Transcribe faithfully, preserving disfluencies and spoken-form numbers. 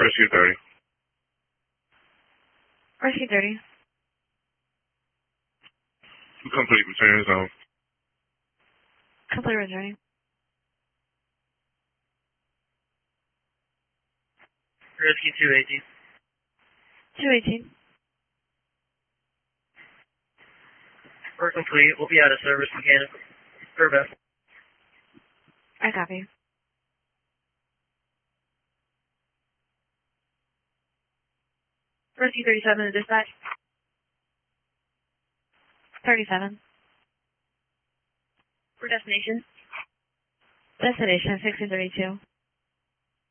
Rescue thirty. Rescue thirty. Complete return zone. Complete returning. Rescue two eighteen. two eighteen. We're complete. We'll be out of service mechanical. For best. I copy. Rescue thirty-seven to dispatch. thirty-seven. For destination. Destination sixteen thirty-two.